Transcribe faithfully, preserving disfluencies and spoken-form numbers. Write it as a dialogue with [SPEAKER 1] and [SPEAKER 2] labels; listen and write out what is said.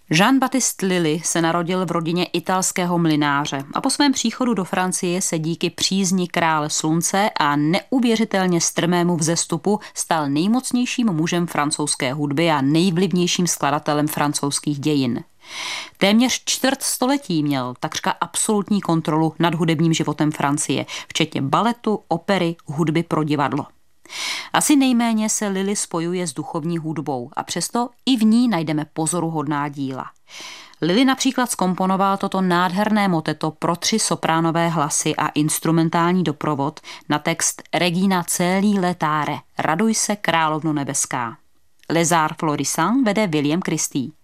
[SPEAKER 1] Jean-Baptiste Lully se narodil v rodině italského mlynáře a po svém příchodu do Francie se díky přízni krále slunce a neuvěřitelně strmému vzestupu stal nejmocnějším mužem francouzské hudby a nejvlivnějším skladatelem francouzských dějin. Téměř čtvrt století měl takřka absolutní kontrolu nad hudebním životem Francie, včetně baletu, opery, hudby pro divadlo. Asi nejméně se Lully spojuje s duchovní hudbou a přesto i v ní najdeme pozoruhodná díla. Lully například zkomponoval toto nádherné moteto pro tři sopránové hlasy a instrumentální doprovod na text Regina Coeli letare, Raduj se, královno nebeská. Les Arts Florissants vede William Christie.